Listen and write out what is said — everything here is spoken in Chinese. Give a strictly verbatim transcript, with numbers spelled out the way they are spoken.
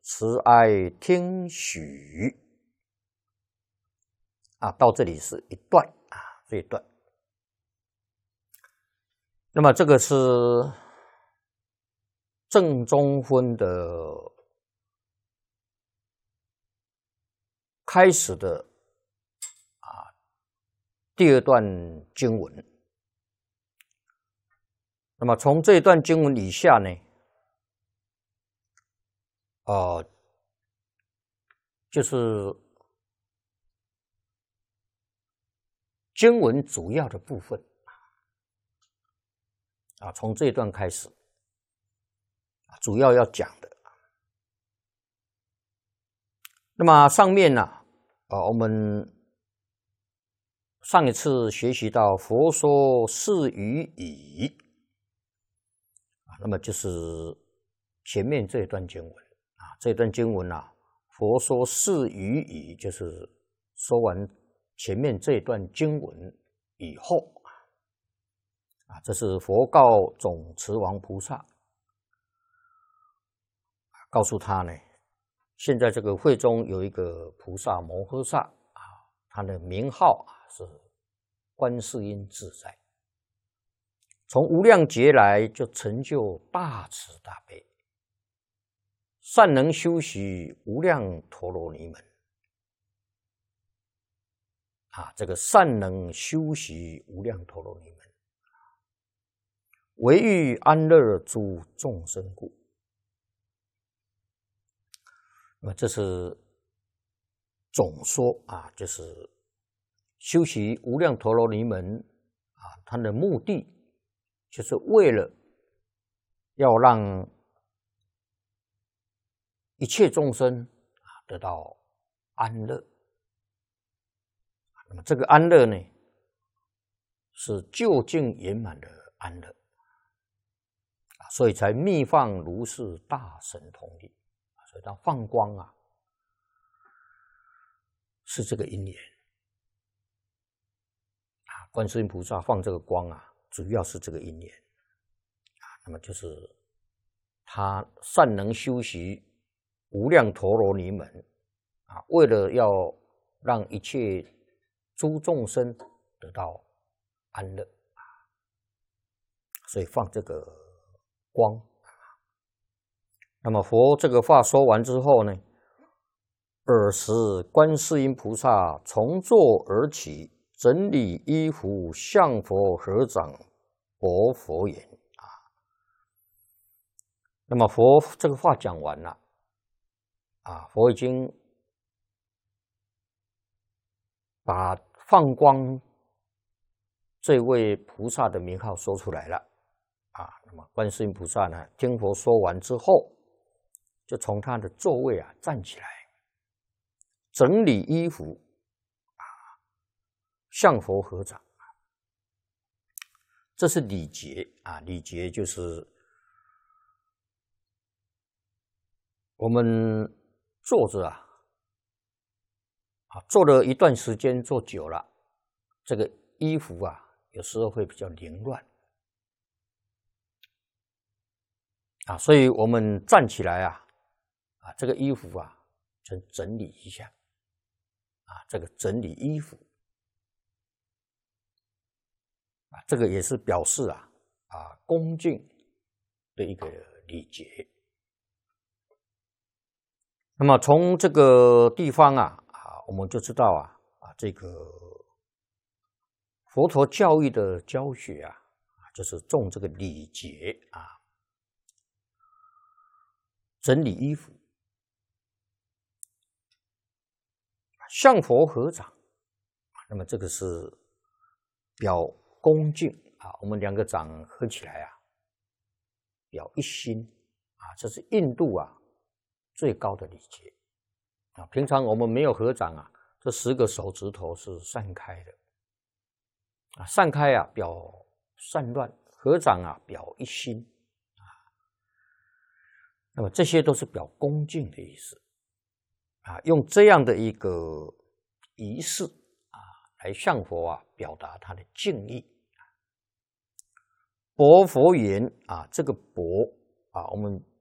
慈哀听许啊，到这里是一段啊，这一段。那么这个是正中分的开始的啊第二段经文。那么从这一段经文以下呢，呃，就是经文主要的部分啊，从这一段开始，主要要讲的。那么上面呢，啊，我们上一次学习到佛说是与已啊，那么就是前面这一段经文啊，这一段经文啊，佛说是与已，就是说完前面这一段经文以后啊，这是佛告总持王菩萨，告诉他呢，现在这个会中有一个菩萨摩诃萨啊，他的名号啊是观世音自在，从无量劫来就成就大慈大悲，善能修习无量陀罗尼门啊，这个善能修习无量陀罗尼门，唯欲安乐诸众生故。那么这是总说啊，就是修习无量陀罗尼门啊，它的目的就是为了要让一切众生啊得到安乐。那么这个安乐呢，是究竟圆满的安乐，所以才密放如是大神通力。所以它放光啊，是这个因缘啊。观世音菩萨放这个光啊，主要是这个因缘啊。那么就是他善能修习无量陀罗尼门啊，为了要让一切诸众生得到安乐啊，所以放这个光。那么佛这个话说完之后呢，尔时观世音菩萨从座而起，整理衣服，向佛合掌，薄佛言啊。那么佛这个话讲完了啊，佛已经把放光这位菩萨的名号说出来了啊。那么观世音菩萨呢，听佛说完之后，就从他的座位啊站起来，整理衣服啊，向佛合掌。这是礼节啊，礼节就是我们坐着啊，啊坐了一段时间，坐久了，这个衣服啊有时候会比较凌乱啊，所以我们站起来啊。啊，这个衣服啊，整整理一下，啊，这个整理衣服，啊，这个也是表示啊，啊，恭敬的一个礼节。那么从这个地方啊，啊，我们就知道啊，啊，这个佛陀教育的教学啊，啊，就是重这个礼节啊，整理衣服。向佛合掌，那么这个是表恭敬啊，我们两个掌合起来啊，表一心啊，这是印度啊最高的礼节啊。平常我们没有合掌啊，这十个手指头是散开的啊，散开啊表散乱，合掌啊表一心啊。那么这些都是表恭敬的意思。啊，用这样的一个仪式啊，来向佛啊表达他的敬意。薄佛言啊，这个薄啊，我们